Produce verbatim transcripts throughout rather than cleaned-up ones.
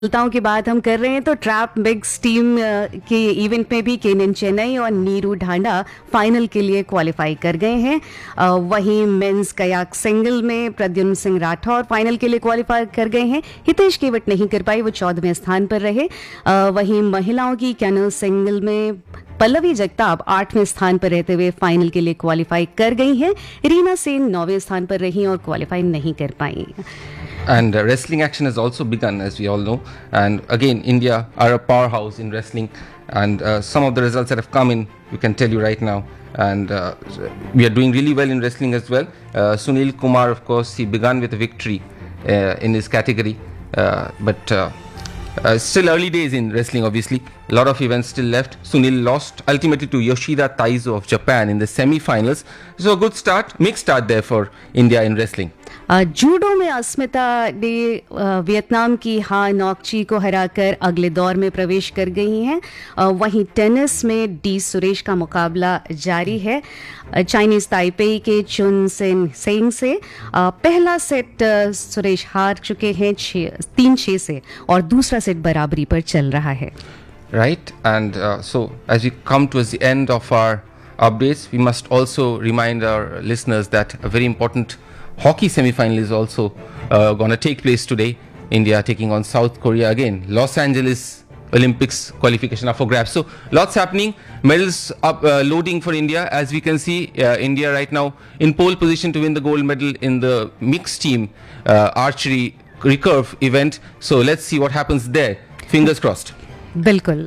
सफलताओं की बात हम कर रहे हैं तो ट्रैप मिक्स टीम के इवेंट में भी केनिन चेन्नई और नीरू ढांडा फाइनल के लिए क्वालिफाई कर गए हैं। अ, वहीं मेंस कयाक सिंगल में प्रद्युम्न सिंह राठौर फाइनल के लिए क्वालिफाई कर गए हैं। हितेश केवट नहीं कर पाई, वो चौदहवें स्थान पर रहे। अ, वहीं महिलाओं की कैनो सिंगल में पल्लवी जगताप आठवें स्थान पर रहते हुए फाइनल के लिए क्वालिफाई कर गई हैं। रीना सेन नौवें स्थान पर रही और क्वालिफाई नहीं कर पाई। And uh, wrestling action has also begun, as we all know. And again, India are a powerhouse in wrestling. And uh, some of the results that have come in, we can tell you right now. And uh, we are doing really well in wrestling as well. Uh, Sunil Kumar, of course, he began with a victory uh, in his category. Uh, but uh, uh, still early days in wrestling, obviously. A lot of events still left. Sunil lost ultimately to Yoshida Taizo of Japan in the semi-finals. So a good start, mixed start there for India in wrestling. A, judo में अस्मिता ने अ, Vietnam की हा नॉकची को हराकर अगले दौर में प्रवेश कर गई हैं। अ, वहीं टेनिस में डी सुरेश का मुकाबला जारी है। अ, चाइनीज ताइपेई के चुन सेन सेंग से अ, पहला सेट अ, सुरेश हार चुके हैं छः तीन छः से, और दूसरा सेट बराबरी पर चल रहा है। Right, and uh, so as we come towards the end of our updates, we must also remind our listeners that a very important hockey semi-final is also uh, going to take place today. India taking on South Korea again. Los Angeles Olympics qualification up for grabs. So lots happening. Medals up uh, loading for India. As we can see, uh, India right now in pole position to win the gold medal in the mixed team uh, archery recurve event. So let's see what happens there. Fingers crossed. बिल्कुल।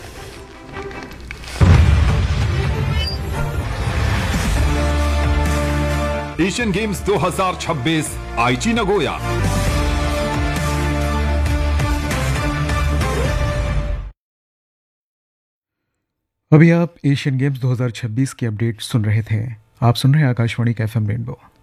Asian games दो हज़ार छब्बीस आईची Nagoya. अभी आप Asian games दो हज़ार छब्बीस की अपडेट सुन रहे थे। आप सुन रहे हैं आकाशवाणी का एफएम रेनबो।